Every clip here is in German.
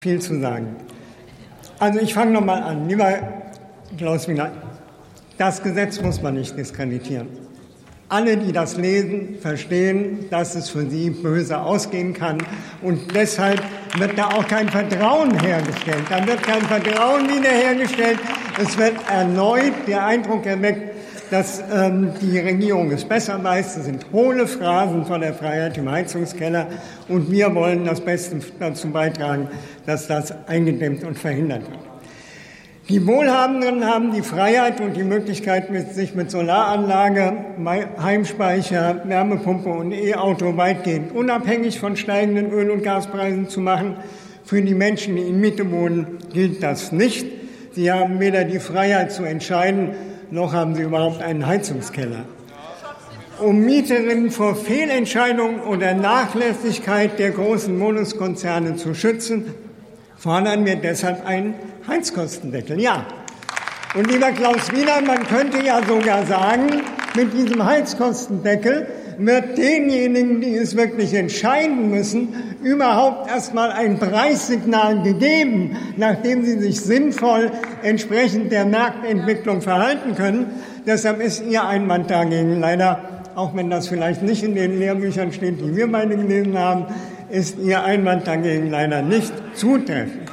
Viel zu sagen. Also ich fange nochmal an. Lieber Klaus Wiener, das Gesetz muss man nicht diskreditieren. Alle, die das lesen, verstehen, dass es für sie böse ausgehen kann. Und deshalb wird da auch kein Vertrauen hergestellt. Da wird kein Vertrauen wiederhergestellt. Es wird erneut der Eindruck erweckt, dass die Regierung es besser weiß. Das sind hohle Phrasen von der Freiheit im Heizungskeller. Und wir wollen das Beste dazu beitragen, dass das eingedämmt und verhindert wird. Die Wohlhabenden haben die Freiheit und die Möglichkeit, sich mit Solaranlage, Heimspeicher, Wärmepumpe und E-Auto weitgehend unabhängig von steigenden Öl- und Gaspreisen zu machen. Für die Menschen, die in Miete wohnen, gilt das nicht. Sie haben weder die Freiheit zu entscheiden, noch haben sie überhaupt einen Heizungskeller. Um Mieterinnen vor Fehlentscheidungen oder Nachlässigkeit der großen Wohnungskonzerne zu schützen, fordern wir deshalb einen Heizkostendeckel. Ja. Und lieber Klaus Wiener, man könnte ja sogar sagen, mit diesem Heizkostendeckel wird denjenigen, die es wirklich entscheiden müssen, überhaupt erst mal ein Preissignal gegeben, nachdem sie sich sinnvoll entsprechend der Marktentwicklung verhalten können. Deshalb ist Ihr Einwand dagegen leider, auch wenn das vielleicht nicht in den Lehrbüchern steht, die wir beide gelesen haben, ist Ihr Einwand dagegen leider nicht zutreffend.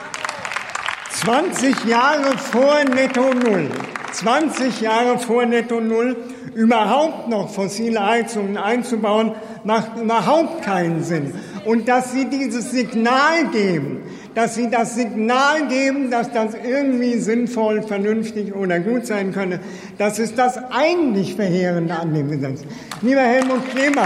20 Jahre vor Netto Null, 20 Jahre vor Netto Null, überhaupt noch fossile Heizungen einzubauen, macht überhaupt keinen Sinn. Und dass Sie dieses Signal geben, dass Sie das Signal geben, dass das irgendwie sinnvoll, vernünftig oder gut sein könne, das ist das eigentlich Verheerende an dem Gesetz. Lieber Helmut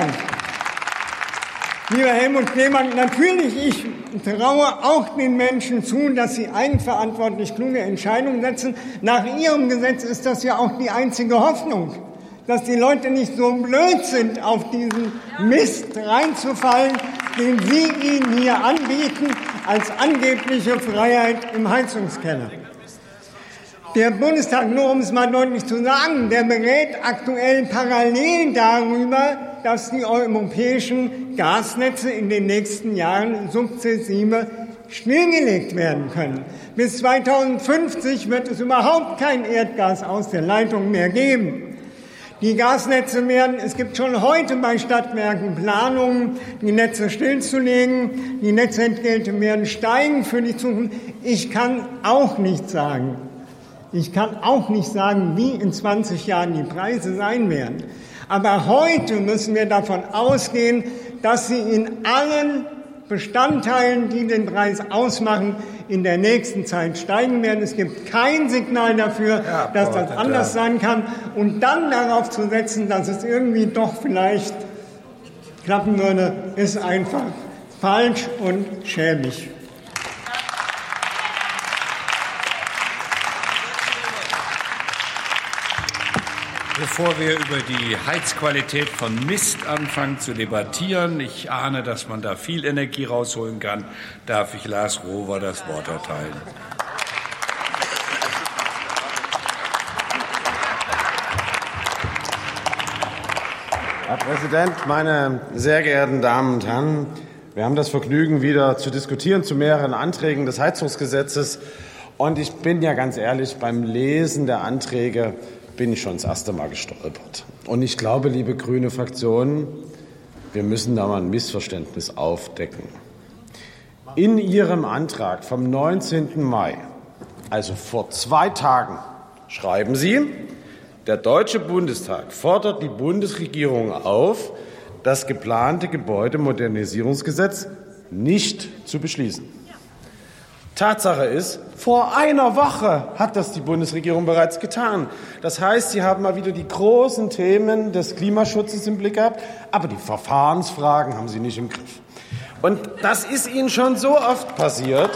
Kleemann, natürlich, ich traue auch den Menschen zu, dass sie eigenverantwortlich kluge Entscheidungen setzen. Nach Ihrem Gesetz ist das ja auch die einzige Hoffnung, dass die Leute nicht so blöd sind, auf diesen Mist reinzufallen, den Sie ihnen hier anbieten, als angebliche Freiheit im Heizungskeller. Der Bundestag, nur um es mal deutlich zu sagen, der berät aktuell parallel darüber, dass die europäischen Gasnetze in den nächsten Jahren sukzessive stillgelegt werden können. Bis 2050 wird es überhaupt kein Erdgas aus der Leitung mehr geben. Die Gasnetze es gibt schon heute bei Stadtwerken Planungen, die Netze stillzulegen. Die Netzentgelte werden steigen für die Zukunft. Ich kann auch nicht sagen, wie in 20 Jahren die Preise sein werden. Aber heute müssen wir davon ausgehen, dass sie in allen Bestandteilen, die den Preis ausmachen, in der nächsten Zeit steigen werden. Es gibt kein Signal dafür, dass das anders sein kann. Und dann darauf zu setzen, dass es irgendwie doch vielleicht klappen würde, ist einfach falsch und schäbig. Bevor wir über die Heizqualität von Mist anfangen zu debattieren, ich ahne, dass man da viel Energie rausholen kann, darf ich Lars Rohwer das Wort erteilen. Herr Präsident, meine sehr geehrten Damen und Herren! Wir haben das Vergnügen, wieder zu diskutieren zu mehreren Anträgen des Heizungsgesetzes. Und ich bin ja ganz ehrlich, beim Lesen der Anträge bin ich schon das erste Mal gestolpert. Und ich glaube, liebe grüne Fraktion, wir müssen da mal ein Missverständnis aufdecken. In Ihrem Antrag vom 19. Mai, also vor 2 Tagen, schreiben Sie, der Deutsche Bundestag fordert die Bundesregierung auf, das geplante Gebäudemodernisierungsgesetz nicht zu beschließen. Tatsache ist, vor einer Woche hat das die Bundesregierung bereits getan. Das heißt, Sie haben mal wieder die großen Themen des Klimaschutzes im Blick gehabt, aber die Verfahrensfragen haben Sie nicht im Griff. Und das ist Ihnen schon so oft passiert.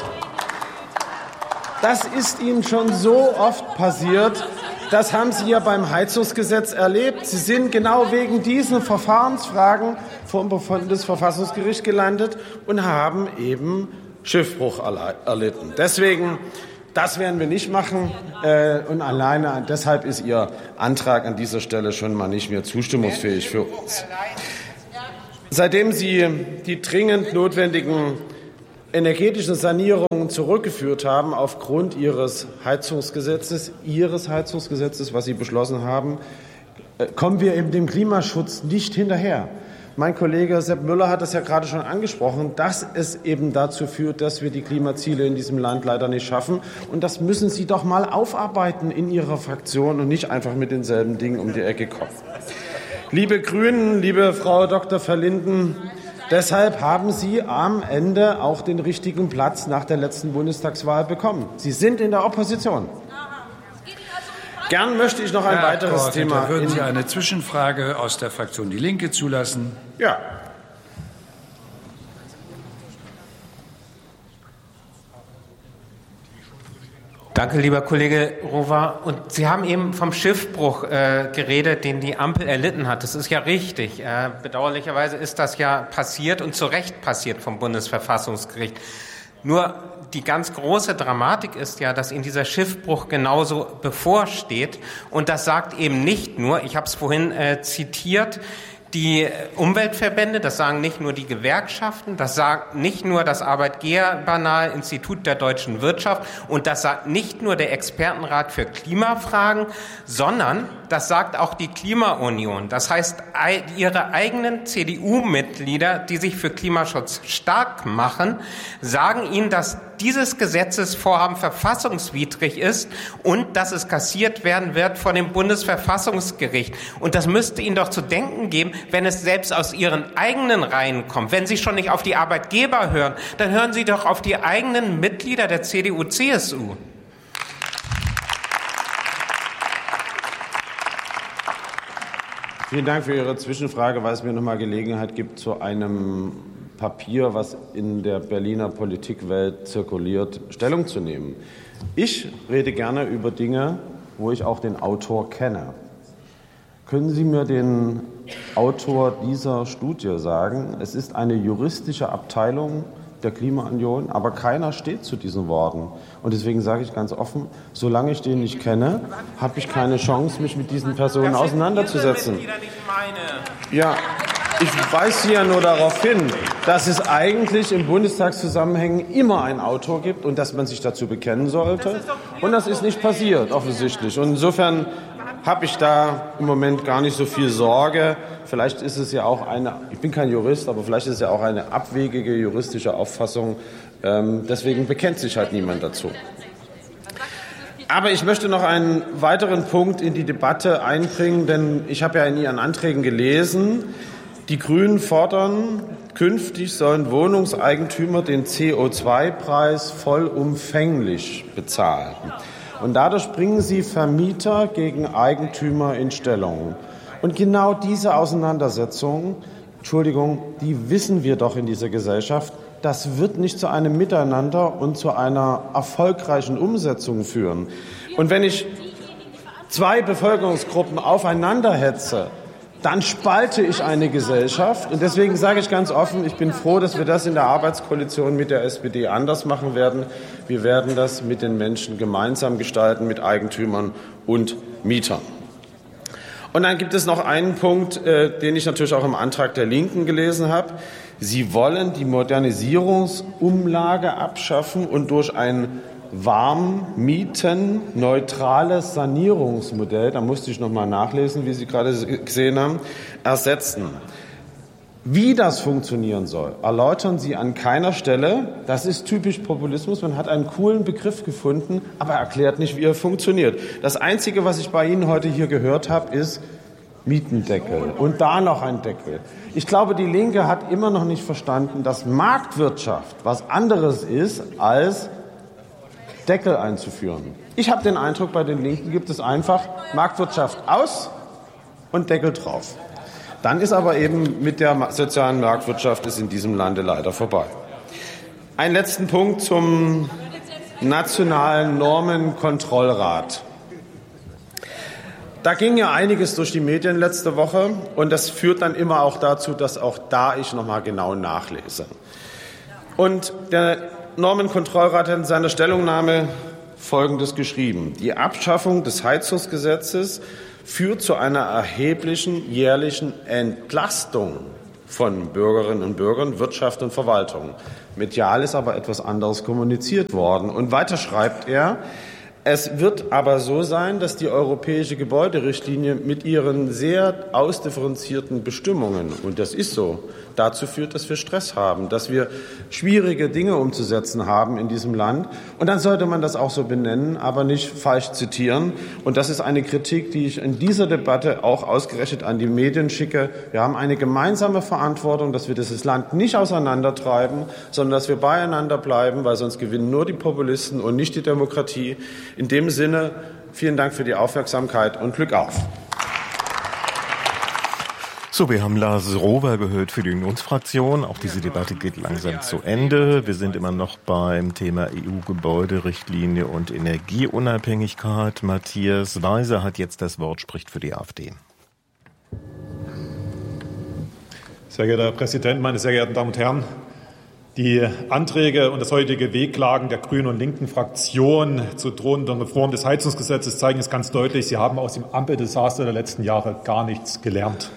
Das haben Sie ja beim Heizungsgesetz erlebt. Sie sind genau wegen diesen Verfahrensfragen vor dem Bundesverfassungsgericht gelandet und haben eben Schiffbruch erlitten. Deswegen, das werden wir nicht machen. Und alleine deshalb ist Ihr Antrag an dieser Stelle schon mal nicht mehr zustimmungsfähig für uns. Seitdem Sie die dringend notwendigen energetischen Sanierungen zurückgeführt haben aufgrund Ihres Heizungsgesetzes, was Sie beschlossen haben, kommen wir eben dem Klimaschutz nicht hinterher. Mein Kollege Sepp Müller hat das ja gerade schon angesprochen, dass es eben dazu führt, dass wir die Klimaziele in diesem Land leider nicht schaffen. Und das müssen Sie doch mal aufarbeiten in Ihrer Fraktion und nicht einfach mit denselben Dingen um die Ecke kommen. Liebe Grünen, liebe Frau Dr. Verlinden, deshalb haben Sie am Ende auch den richtigen Platz nach der letzten Bundestagswahl bekommen. Sie sind in der Opposition. Gern möchte ich noch ein weiteres Thema. Würden Sie eine Zwischenfrage aus der Fraktion Die Linke zulassen? Ja. Danke, lieber Kollege Rohwer. Und Sie haben eben vom Schiffbruch geredet, den die Ampel erlitten hat. Das ist ja richtig. Bedauerlicherweise ist das ja passiert und zu Recht passiert vom Bundesverfassungsgericht. Nur die ganz große Dramatik ist ja, dass Ihnen dieser Schiffbruch genauso bevorsteht. Und das sagt eben nicht nur, ich habe es vorhin zitiert, die Umweltverbände, das sagen nicht nur die Gewerkschaften, das sagt nicht nur das Arbeitgebernahe Institut der deutschen Wirtschaft und das sagt nicht nur der Expertenrat für Klimafragen, sondern das sagt auch die Klimaunion. Das heißt, ihre eigenen CDU-Mitglieder, die sich für Klimaschutz stark machen, sagen Ihnen, dass dieses Gesetzesvorhaben verfassungswidrig ist und dass es kassiert werden wird von dem Bundesverfassungsgericht. Und das müsste Ihnen doch zu denken geben, wenn es selbst aus Ihren eigenen Reihen kommt. Wenn Sie schon nicht auf die Arbeitgeber hören, dann hören Sie doch auf die eigenen Mitglieder der CDU-CSU. Vielen Dank für Ihre Zwischenfrage, weil es mir noch mal Gelegenheit gibt, zu einem Papier, was in der Berliner Politikwelt zirkuliert, Stellung zu nehmen. Ich rede gerne über Dinge, wo ich auch den Autor kenne. Können Sie mir den Autor dieser Studie sagen? Es ist eine juristische Abteilung der Klimaunion, aber keiner steht zu diesen Worten. Und deswegen sage ich ganz offen, solange ich den nicht kenne, habe ich keine Chance, mich mit diesen Personen auseinanderzusetzen. Ja, ich weise Sie ja nur darauf hin, dass es eigentlich im Bundestagszusammenhängen immer einen Autor gibt und dass man sich dazu bekennen sollte. Und das ist nicht passiert, offensichtlich. Und insofern habe ich da im Moment gar nicht so viel Sorge. Vielleicht ist es ja auch ich bin kein Jurist, aber vielleicht ist es ja auch eine abwegige juristische Auffassung. Deswegen bekennt sich halt niemand dazu. Aber ich möchte noch einen weiteren Punkt in die Debatte einbringen, denn ich habe ja in Ihren Anträgen gelesen, die Grünen fordern, künftig sollen Wohnungseigentümer den CO2-Preis vollumfänglich bezahlen. Und dadurch bringen Sie Vermieter gegen Eigentümer in Stellung. Und genau diese Auseinandersetzung, die wissen wir doch in dieser Gesellschaft, das wird nicht zu einem Miteinander und zu einer erfolgreichen Umsetzung führen. Und wenn ich zwei Bevölkerungsgruppen aufeinander hetze, dann spalte ich eine Gesellschaft. Und deswegen sage ich ganz offen, ich bin froh, dass wir das in der Arbeitskoalition mit der SPD anders machen werden. Wir werden das mit den Menschen gemeinsam gestalten, mit Eigentümern und Mietern. Und dann gibt es noch einen Punkt, den ich natürlich auch im Antrag der Linken gelesen habe. Sie wollen die Modernisierungsumlage abschaffen und durch ein warmmietenneutrales Sanierungsmodell, da musste ich noch mal nachlesen, wie Sie gerade gesehen haben, ersetzen. Wie das funktionieren soll, erläutern Sie an keiner Stelle. Das ist typisch Populismus. Man hat einen coolen Begriff gefunden, aber erklärt nicht, wie er funktioniert. Das Einzige, was ich bei Ihnen heute hier gehört habe, ist Mietendeckel und da noch ein Deckel. Ich glaube, die Linke hat immer noch nicht verstanden, dass Marktwirtschaft was anderes ist, als Deckel einzuführen. Ich habe den Eindruck, bei den Linken gibt es einfach Marktwirtschaft aus und Deckel drauf. Dann ist aber eben mit der sozialen Marktwirtschaft ist in diesem Lande leider vorbei. Einen letzten Punkt zum Nationalen Normenkontrollrat. Da ging ja einiges durch die Medien letzte Woche und das führt dann immer auch dazu, dass auch da ich noch mal genau nachlese. Und der Normenkontrollrat hat in seiner Stellungnahme Folgendes geschrieben: Die Abschaffung des Heizungsgesetzes führt zu einer erheblichen jährlichen Entlastung von Bürgerinnen und Bürgern, Wirtschaft und Verwaltung. Medial ist aber etwas anderes kommuniziert worden. Und weiter schreibt er, es wird aber so sein, dass die europäische Gebäuderichtlinie mit ihren sehr ausdifferenzierten Bestimmungen, und das ist so, dazu führt, dass wir Stress haben, dass wir schwierige Dinge umzusetzen haben in diesem Land. Und dann sollte man das auch so benennen, aber nicht falsch zitieren. Und das ist eine Kritik, die ich in dieser Debatte auch ausgerechnet an die Medien schicke. Wir haben eine gemeinsame Verantwortung, dass wir dieses Land nicht auseinandertreiben, sondern dass wir beieinander bleiben, weil sonst gewinnen nur die Populisten und nicht die Demokratie. In dem Sinne, vielen Dank für die Aufmerksamkeit und Glück auf. So, wir haben Lars Rover gehört für die Unionsfraktion. Auch diese Debatte geht langsam zu Ende. Wir sind immer noch beim Thema EU-Gebäuderichtlinie und Energieunabhängigkeit. Matthias Weiser hat jetzt das Wort, spricht für die AfD. Sehr geehrter Herr Präsident, meine sehr geehrten Damen und Herren! Die Anträge und das heutige Wehklagen der Grünen und linken Fraktion zur drohenden Reform des Heizungsgesetzes zeigen es ganz deutlich, sie haben aus dem Ampeldesaster der letzten Jahre gar nichts gelernt.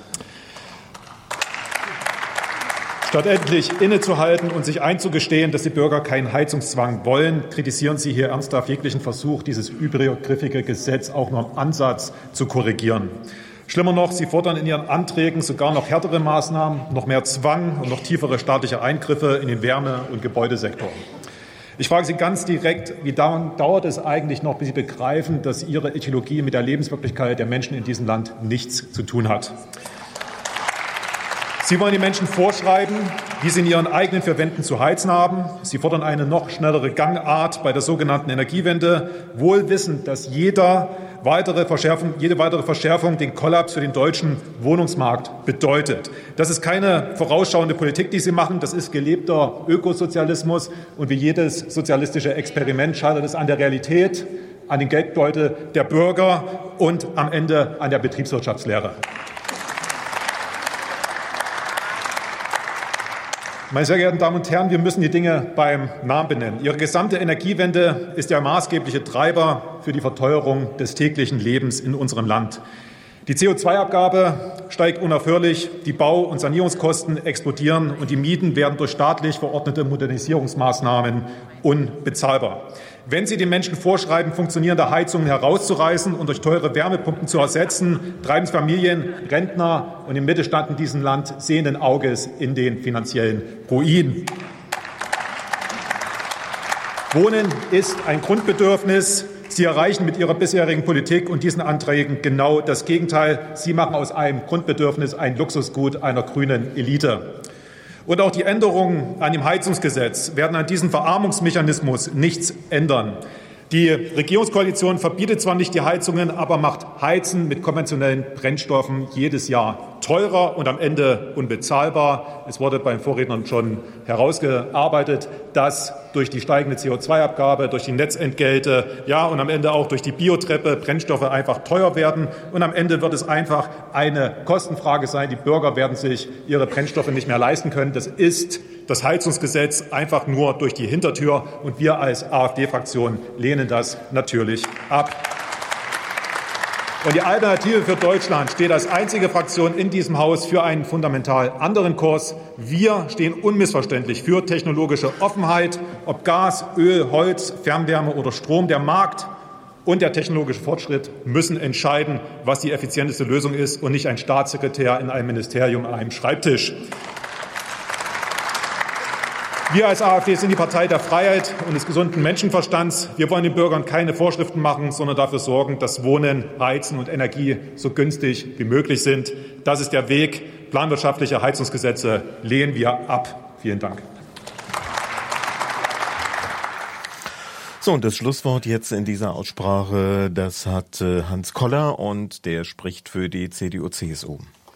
Statt endlich innezuhalten und sich einzugestehen, dass die Bürger keinen Heizungszwang wollen, kritisieren Sie hier ernsthaft jeglichen Versuch, dieses übergriffige Gesetz auch nur im Ansatz zu korrigieren. Schlimmer noch, Sie fordern in Ihren Anträgen sogar noch härtere Maßnahmen, noch mehr Zwang und noch tiefere staatliche Eingriffe in den Wärme- und Gebäudesektor. Ich frage Sie ganz direkt, wie dauert es eigentlich noch, bis Sie begreifen, dass Ihre Ideologie mit der Lebenswirklichkeit der Menschen in diesem Land nichts zu tun hat? Sie wollen den Menschen vorschreiben, wie sie in ihren eigenen vier Wänden zu heizen haben. Sie fordern eine noch schnellere Gangart bei der sogenannten Energiewende, wohl wissend, dass jede weitere Verschärfung den Kollaps für den deutschen Wohnungsmarkt bedeutet. Das ist keine vorausschauende Politik, die Sie machen. Das ist gelebter Ökosozialismus. Und wie jedes sozialistische Experiment scheitert es an der Realität, an den Geldbeutel der Bürger und am Ende an der Betriebswirtschaftslehre. Meine sehr geehrten Damen und Herren, wir müssen die Dinge beim Namen benennen. Ihre gesamte Energiewende ist der maßgebliche Treiber für die Verteuerung des täglichen Lebens in unserem Land. Die CO2-Abgabe steigt unaufhörlich, die Bau- und Sanierungskosten explodieren und die Mieten werden durch staatlich verordnete Modernisierungsmaßnahmen unbezahlbar. Wenn Sie den Menschen vorschreiben, funktionierende Heizungen herauszureißen und durch teure Wärmepumpen zu ersetzen, treiben es Familien, Rentner und den Mittelstand in diesem Land sehenden Auges in den finanziellen Ruin. Wohnen ist ein Grundbedürfnis. Sie erreichen mit Ihrer bisherigen Politik und diesen Anträgen genau das Gegenteil. Sie machen aus einem Grundbedürfnis ein Luxusgut einer grünen Elite. Und auch die Änderungen an dem Heizungsgesetz werden an diesem Verarmungsmechanismus nichts ändern. Die Regierungskoalition verbietet zwar nicht die Heizungen, aber macht Heizen mit konventionellen Brennstoffen jedes Jahr teurer und am Ende unbezahlbar. Es wurde beim Vorrednern schon herausgearbeitet, dass durch die steigende CO2-Abgabe, durch die Netzentgelte, ja, und am Ende auch durch die Biotreppe Brennstoffe einfach teuer werden. Und am Ende wird es einfach eine Kostenfrage sein. Die Bürger werden sich ihre Brennstoffe nicht mehr leisten können. Das ist das Heizungsgesetz einfach nur durch die Hintertür. Und wir als AfD-Fraktion lehnen das natürlich ab. Und die Alternative für Deutschland steht als einzige Fraktion in diesem Haus für einen fundamental anderen Kurs. Wir stehen unmissverständlich für technologische Offenheit, ob Gas, Öl, Holz, Fernwärme oder Strom. Der Markt und der technologische Fortschritt müssen entscheiden, was die effizienteste Lösung ist und nicht ein Staatssekretär in einem Ministerium an einem Schreibtisch. Wir als AfD sind die Partei der Freiheit und des gesunden Menschenverstands. Wir wollen den Bürgern keine Vorschriften machen, sondern dafür sorgen, dass Wohnen, Heizen und Energie so günstig wie möglich sind. Das ist der Weg. Planwirtschaftliche Heizungsgesetze lehnen wir ab. Vielen Dank. So, und das Schlusswort jetzt in dieser Aussprache, das hat Hans Koller und der spricht für die CDU-CSU.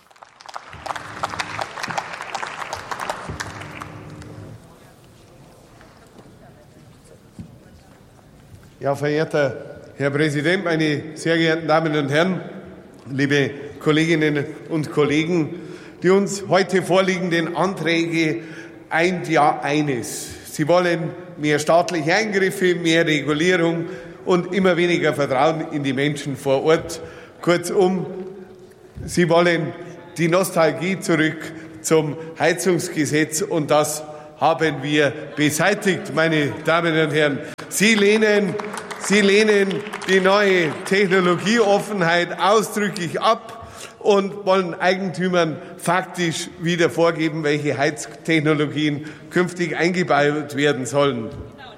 Ja, verehrter Herr Präsident, meine sehr geehrten Damen und Herren, liebe Kolleginnen und Kollegen, die uns heute vorliegenden Anträge eint ja eines. Sie wollen mehr staatliche Eingriffe, mehr Regulierung und immer weniger Vertrauen in die Menschen vor Ort. Kurzum, Sie wollen die Nostalgie zurück zum Heizungsgesetz, und das haben wir beseitigt, meine Damen und Herren. Sie lehnen die neue Technologieoffenheit ausdrücklich ab und wollen Eigentümern faktisch wieder vorgeben, welche Heiztechnologien künftig eingebaut werden sollen.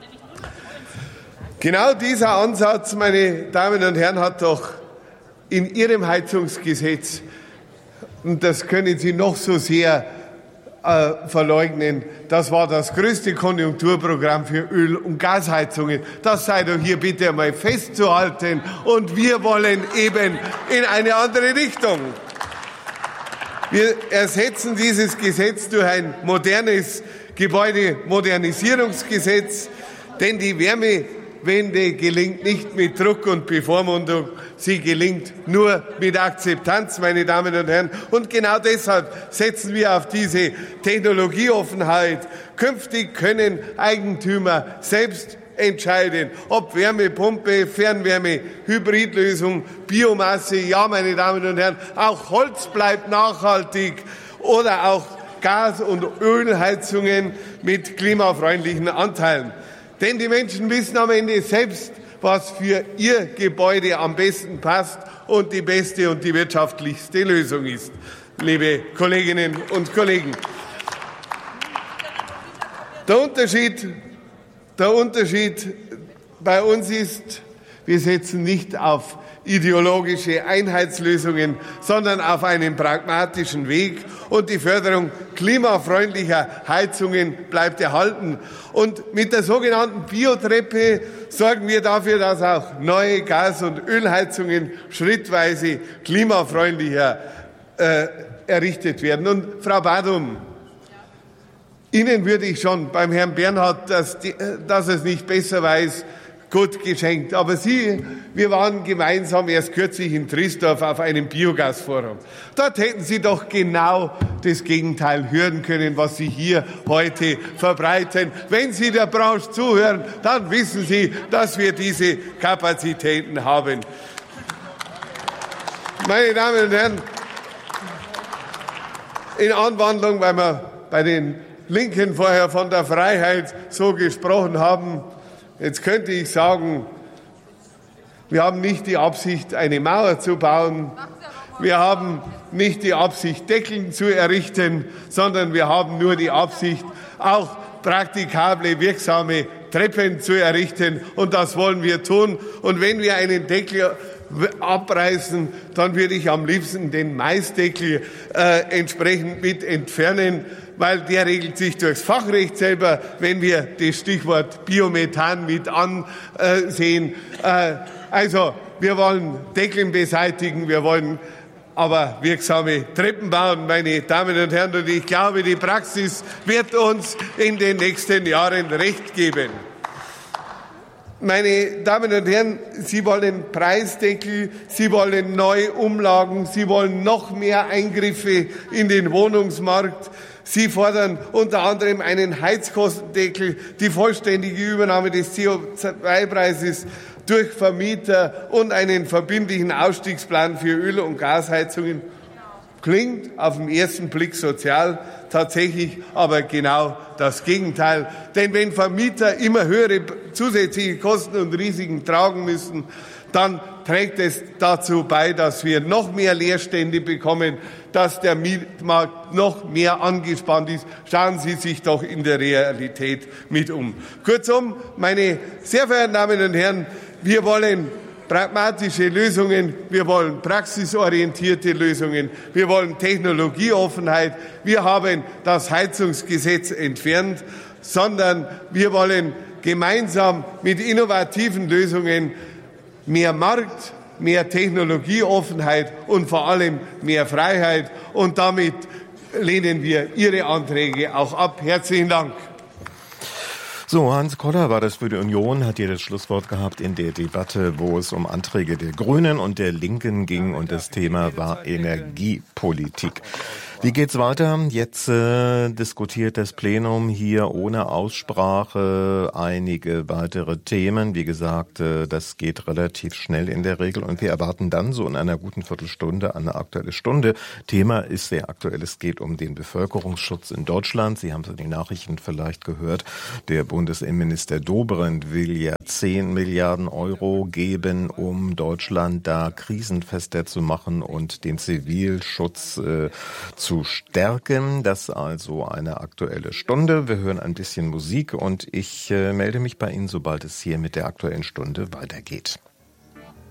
Genau dieser Ansatz, meine Damen und Herren, hat doch in Ihrem Heizungsgesetz, und das können Sie noch so sehr verleugnen, das war das größte Konjunkturprogramm für Öl- und Gasheizungen. Das sei doch hier bitte einmal festzuhalten. Und wir wollen eben in eine andere Richtung. Wir ersetzen dieses Gesetz durch ein modernes Gebäudemodernisierungsgesetz, denn die Wärmewende gelingt nicht mit Druck und Bevormundung, sie gelingt nur mit Akzeptanz, meine Damen und Herren. Und genau deshalb setzen wir auf diese Technologieoffenheit. Künftig können Eigentümer selbst entscheiden, ob Wärmepumpe, Fernwärme, Hybridlösung, Biomasse, ja, meine Damen und Herren, auch Holz bleibt nachhaltig, oder auch Gas- und Ölheizungen mit klimafreundlichen Anteilen. Denn die Menschen wissen am Ende selbst, was für ihr Gebäude am besten passt und die beste und die wirtschaftlichste Lösung ist, liebe Kolleginnen und Kollegen. Der Unterschied bei uns ist, wir setzen nicht auf ideologische Einheitslösungen, sondern auf einen pragmatischen Weg, und die Förderung klimafreundlicher Heizungen bleibt erhalten. Und mit der sogenannten Biotreppe sorgen wir dafür, dass auch neue Gas- und Ölheizungen schrittweise klimafreundlicher errichtet werden. Und Frau Badum, Ihnen würde ich schon beim Herrn Bernhard, dass es nicht besser weiß, gut geschenkt. Aber wir waren gemeinsam erst kürzlich in Triesdorf auf einem Biogasforum. Dort hätten Sie doch genau das Gegenteil hören können, was Sie hier heute verbreiten. Wenn Sie der Branche zuhören, dann wissen Sie, dass wir diese Kapazitäten haben. Meine Damen und Herren, in Anwandlung, weil wir bei den Linken vorher von der Freiheit so gesprochen haben, jetzt könnte ich sagen, wir haben nicht die Absicht, eine Mauer zu bauen. Wir haben nicht die Absicht, Deckeln zu errichten, sondern wir haben nur die Absicht, auch praktikable, wirksame Treppen zu errichten. Und das wollen wir tun. Und wenn wir einen Deckel abreißen, dann würde ich am liebsten den Maisdeckel entsprechend mit entfernen, weil der regelt sich durchs Fachrecht selber, wenn wir das Stichwort Biomethan mit ansehen. Also wir wollen Deckeln beseitigen, wir wollen aber wirksame Treppen bauen, meine Damen und Herren. Und ich glaube, die Praxis wird uns in den nächsten Jahren recht geben. Meine Damen und Herren, Sie wollen Preisdeckel, Sie wollen neue Umlagen, Sie wollen noch mehr Eingriffe in den Wohnungsmarkt. Sie fordern unter anderem einen Heizkostendeckel, die vollständige Übernahme des CO2-Preises durch Vermieter und einen verbindlichen Ausstiegsplan für Öl- und Gasheizungen. Klingt auf den ersten Blick sozial, tatsächlich aber genau das Gegenteil. Denn wenn Vermieter immer höhere zusätzliche Kosten und Risiken tragen müssen, dann trägt es dazu bei, dass wir noch mehr Leerstände bekommen, dass der Mietmarkt noch mehr angespannt ist. Schauen Sie sich doch in der Realität mit um. Kurzum, meine sehr verehrten Damen und Herren, wir wollen pragmatische Lösungen, wir wollen praxisorientierte Lösungen, wir wollen Technologieoffenheit. Wir haben das Heizungsgesetz entfernt, sondern wir wollen gemeinsam mit innovativen Lösungen mehr Markt, mehr Technologieoffenheit und vor allem mehr Freiheit. Und damit lehnen wir Ihre Anträge auch ab. Herzlichen Dank. So, Hans Koller war das für die Union, hat hier das Schlusswort gehabt in der Debatte, wo es um Anträge der Grünen und der Linken ging und das Thema war Energiepolitik. Wie geht's weiter? Jetzt diskutiert das Plenum hier ohne Aussprache einige weitere Themen. Wie gesagt, das geht relativ schnell in der Regel und wir erwarten dann so in einer guten Viertelstunde eine Aktuelle Stunde. Thema ist sehr aktuell. Es geht um den Bevölkerungsschutz in Deutschland. Sie haben es in den Nachrichten vielleicht gehört. Der Bundesinnenminister Dobrindt will ja 10 Milliarden Euro geben, um Deutschland da krisenfester zu machen und den Zivilschutz zu stärken. Das also eine Aktuelle Stunde. Wir hören ein bisschen Musik und ich melde mich bei Ihnen, sobald es hier mit der Aktuellen Stunde weitergeht.